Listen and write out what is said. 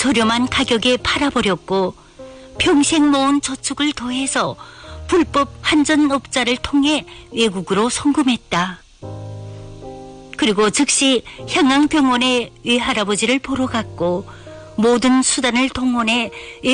저렴한 가격에 팔아버렸고 평생 모은 저축을 더해서 불법 환전업자를 통해 외국으로 송금했다. 그리고 즉시 향양병원에 외할아버지를 보러 갔고 모든 수단을 동원해